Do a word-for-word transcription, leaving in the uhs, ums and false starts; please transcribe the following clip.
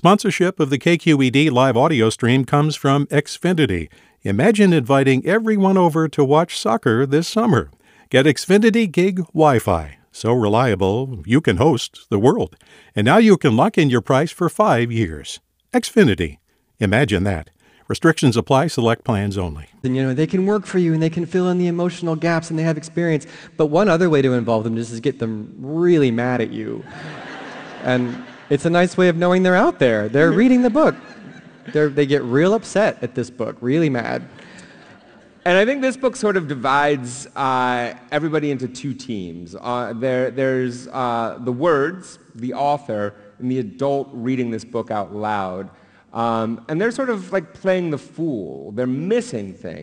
Sponsorship of the K Q E D live audio stream comes from Xfinity. Imagine inviting everyone over to watch soccer this summer. Get Xfinity Gig Wi-Fi. So reliable, you can host the world. And now you can lock in your price for five years. Xfinity. Imagine that. Restrictions apply. Select plans only. And you know, they can work for you and they can fill in the emotional gaps and they have experience. But one other way to involve them is to get them really mad at you. And it's a nice way of knowing they're out there. They're reading the book. They're, they get real upset at this book, really mad. And I think this book sort of divides uh, everybody into two teams. Uh, there, there's uh, the words, the author, and the adult reading this book out loud. Um, and they're sort of like playing the fool. They're missing things.